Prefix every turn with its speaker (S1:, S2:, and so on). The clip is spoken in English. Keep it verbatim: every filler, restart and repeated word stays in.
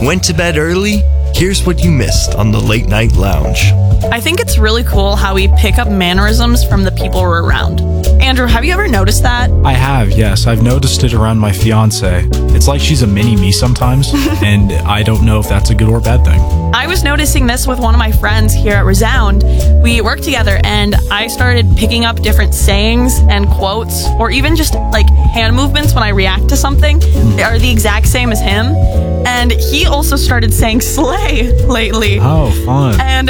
S1: Went to bed early? Here's what you missed on the Late Night Lounge.
S2: I think it's really cool how we pick up mannerisms from the people we're around. Andrew, have you ever noticed that?
S3: I have, yes. I've noticed it around my fiance. It's like she's a mini me sometimes, and I don't know if that's a good or bad thing.
S2: I was noticing this with one of my friends here at Resound. We worked together, and I started picking up different sayings and quotes, or even just like hand movements when I react to something They are the exact same as him. And he also started saying slay lately.
S3: Oh, fun.
S2: And